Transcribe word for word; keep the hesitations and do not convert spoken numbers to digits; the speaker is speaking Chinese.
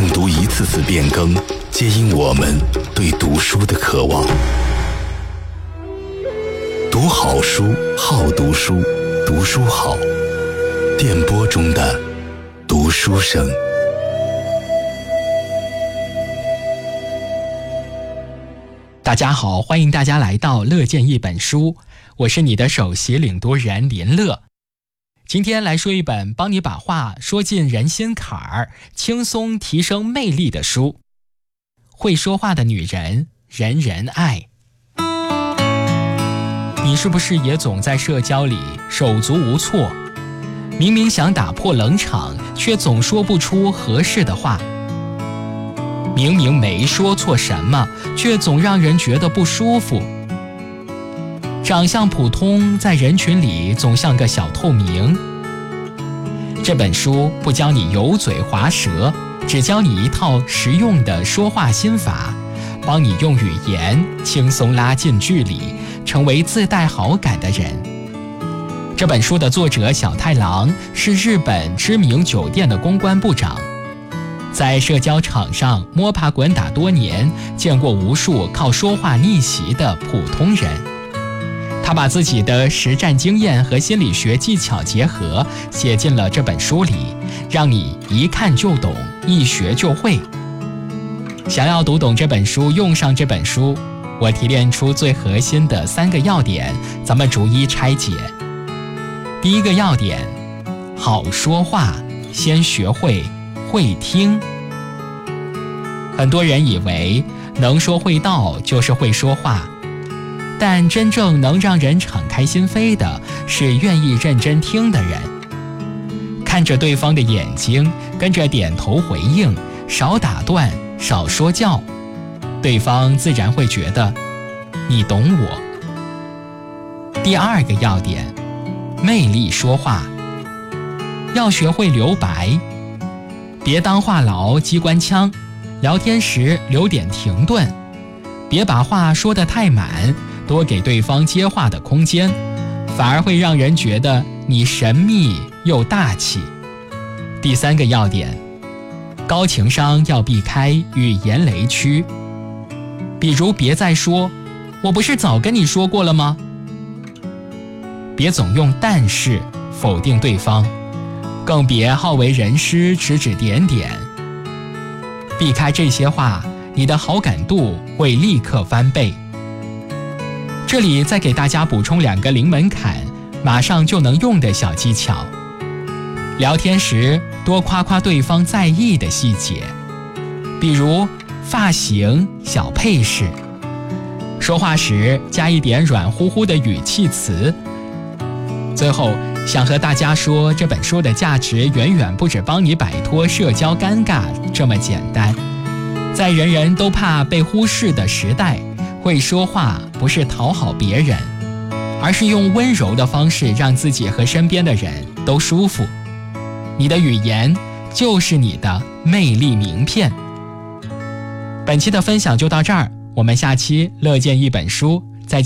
诵读一次次变更，皆因我们对读书的渴望。读好书，好读书，读书好。电波中的读书声。 大家好，欢迎大家来到乐见一本书，我是你的首席领读人林乐。今天来说一本帮你把话说进人心坎儿，轻松提升魅力的书。会说话的女人，人人爱。你是不是也总在社交里手足无措？明明想打破冷场，却总说不出合适的话。明明没说错什么，却总让人觉得不舒服。长相普通，在人群里总像个小透明。这本书不教你油嘴滑舌，只教你一套实用的说话心法，帮你用语言轻松拉近距离，成为自带好感的人。这本书的作者小太郎是日本知名酒店的公关部长，在社交场上摸爬滚打多年，见过无数靠说话逆袭的普通人。他把自己的实战经验和心理学技巧结合，写进了这本书里，让你一看就懂，一学就会。想要读懂这本书，用上这本书，我提炼出最核心的三个要点，咱们逐一拆解。第一个要点，好说话，先学会会听。很多人以为能说会道就是会说话，但真正能让人敞开心扉的是愿意认真听的人。看着对方的眼睛，跟着点头回应，少打断，少说教，对方自然会觉得你懂我。第二个要点，魅力说话，要学会留白，别当话痨机关枪，聊天时留点停顿，别把话说得太满，多给对方接话的空间，反而会让人觉得你神秘又大气。第三个要点，高情商要避开语言雷区，比如别再说我不是早跟你说过了吗？别总用但是否定对方，更别好为人师指指点点。避开这些话，你的好感度会立刻翻倍。这里再给大家补充两个零门槛，马上就能用的小技巧。聊天时多夸夸对方在意的细节，比如发型、小配饰。说话时加一点软乎乎的语气词。最后想和大家说，这本书的价值远远不止帮你摆脱社交尴尬这么简单。在人人都怕被忽视的时代，会说话不是讨好别人，而是用温柔的方式让自己和身边的人都舒服。你的语言就是你的魅力名片。本期的分享就到这儿，我们下期乐见一本书